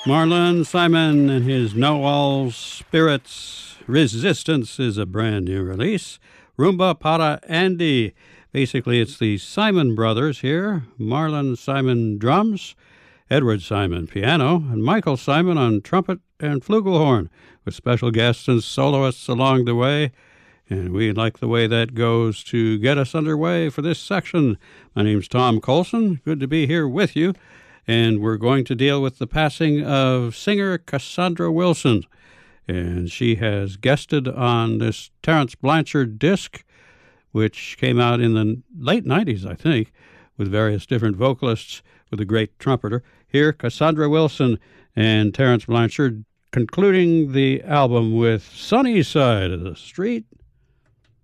Marlon Simon and his Know All Spirits. Resistance is a brand new release. Rumba Para Andy. Basically, it's the Simon brothers here. Marlon Simon drums, Edward Simon piano, and Michael Simon on trumpet and flugelhorn, with special guests and soloists along the way. And we like the way that goes. To get us underway for this section, my name's Tom Colson. Good to be here with you. And we're going to deal with the passing of singer Cassandra Wilson. And she has guested on this Terence Blanchard disc, which came out in the late 90s, I think, with various different vocalists, with a great trumpeter. Here, Cassandra Wilson and Terence Blanchard concluding the album with Sunny Side of the Street.